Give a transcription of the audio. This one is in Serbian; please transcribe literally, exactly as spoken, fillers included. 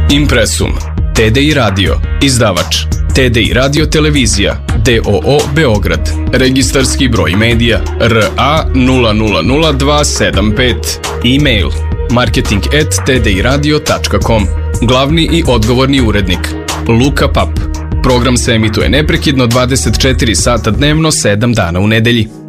Impresum, T D I Radio, izdavač, T D I Radio Televizija, D O O Beograd, registarski broj medija R A nula nula nula dva sedam pet, e-mail marketing at t d i radio tačka com, glavni i odgovorni urednik Luka Pap. Program se emituje neprekidno dvadeset četiri sata dnevno, sedam dana u nedelji.